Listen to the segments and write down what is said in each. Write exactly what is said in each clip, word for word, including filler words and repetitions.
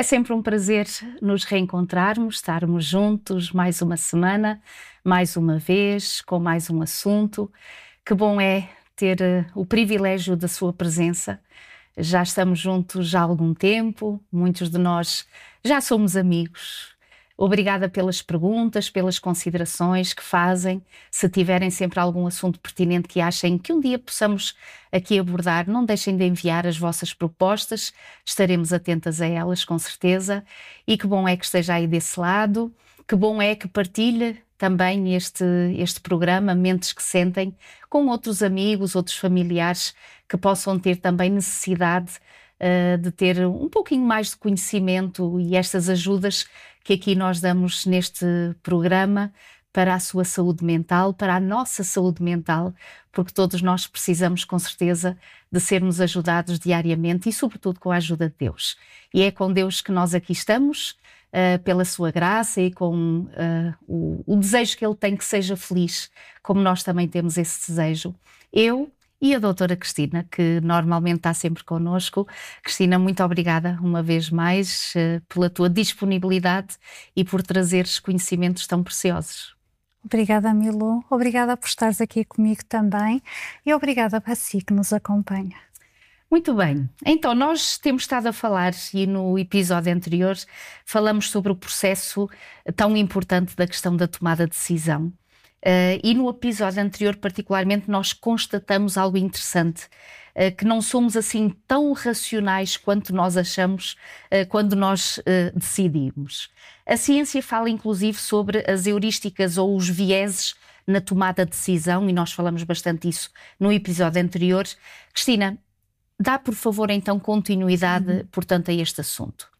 É sempre um prazer nos reencontrarmos, estarmos juntos mais uma semana, mais uma vez, com mais um assunto. Que bom é ter uh, o privilégio da sua presença. Já estamos juntos já há algum tempo, muitos de nós já somos amigos. Obrigada pelas perguntas, pelas considerações que fazem. Se tiverem sempre algum assunto pertinente que achem que um dia possamos aqui abordar, não deixem de enviar as vossas propostas, estaremos atentas a elas, com certeza. E que bom é que esteja aí desse lado, que bom é que partilhe também este, este programa, Mentes que Sentem, com outros amigos, outros familiares que possam ter também necessidade uh, de ter um pouquinho mais de conhecimento e estas ajudas que aqui nós damos neste programa para a sua saúde mental, para a nossa saúde mental, porque todos nós precisamos, com certeza, de sermos ajudados diariamente e, sobretudo, com a ajuda de Deus. E é com Deus que nós aqui estamos, uh, pela sua graça e com uh, o, o desejo que Ele tem que seja feliz, como nós também temos esse desejo. Eu e a doutora Cristina, que normalmente está sempre connosco. Cristina, muito obrigada uma vez mais uh, pela tua disponibilidade e por trazeres conhecimentos tão preciosos. Obrigada, Milu. Obrigada por estares aqui comigo também e obrigada a si que nos acompanha. Muito bem. Então, nós temos estado a falar, e no episódio anterior falamos sobre o processo tão importante da questão da tomada de decisão. Uh, e no episódio anterior, particularmente, nós constatamos algo interessante, uh, que não somos assim tão racionais quanto nós achamos uh, quando nós uh, decidimos. A ciência fala inclusive sobre as heurísticas ou os vieses na tomada de decisão, e nós falamos bastante isso no episódio anterior. Cristina, dá por favor então continuidade, uhum. portanto, a este assunto.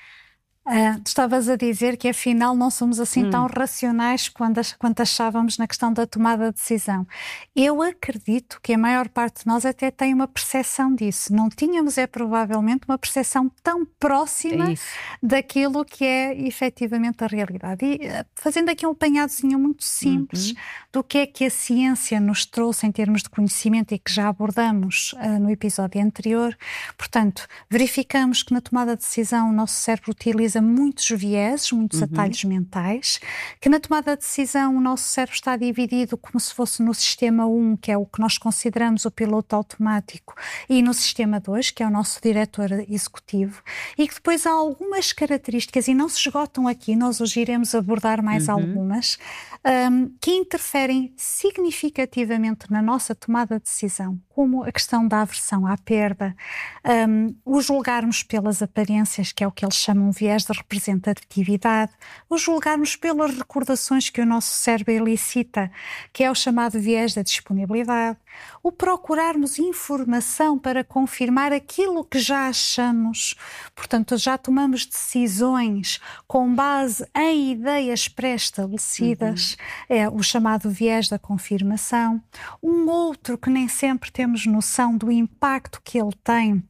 Uh, estavas a dizer que afinal não somos assim hum. tão racionais quando, quando achávamos na questão da tomada de decisão. Eu acredito que a maior parte de nós até tem uma percepção disso. Não tínhamos é provavelmente uma percepção tão próxima é daquilo que é efetivamente a realidade. E uh, fazendo aqui um apanhadozinho muito simples uhum. do que é que a ciência nos trouxe em termos de conhecimento e que já abordamos uh, no episódio anterior. Portanto, verificamos que na tomada de decisão o nosso cérebro utiliza muitos vieses, muitos uhum. atalhos mentais, que na tomada de decisão o nosso cérebro está dividido como se fosse no sistema um, que é o que nós consideramos o piloto automático, e no sistema dois, que é o nosso diretor executivo, e que depois há algumas características, e não se esgotam aqui, nós hoje iremos abordar mais uhum. algumas, um, que interferem significativamente na nossa tomada de decisão, como a questão da aversão à perda, um, o julgarmos pelas aparências, que é o que eles chamam viés de representatividade, o julgarmos pelas recordações que o nosso cérebro elicita, que é o chamado viés da disponibilidade, o procurarmos informação para confirmar aquilo que já achamos, portanto já tomamos decisões com base em ideias pré-estabelecidas, uhum. é o chamado viés da confirmação. Um outro que nem sempre temos noção do impacto que ele tem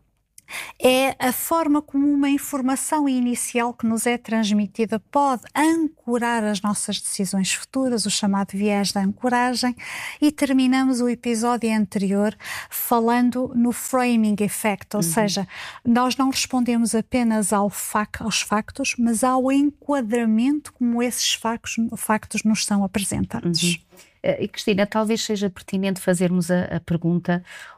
é a forma como uma informação inicial que nos é transmitida pode ancorar as nossas decisões futuras, o chamado viés da ancoragem, e terminamos o episódio anterior falando no framing effect, ou uhum. seja, nós não respondemos apenas ao fac, aos factos, mas ao enquadramento como esses factos, factos nos são apresentados. Uhum. E Cristina, talvez seja pertinente fazermos a, a pergunta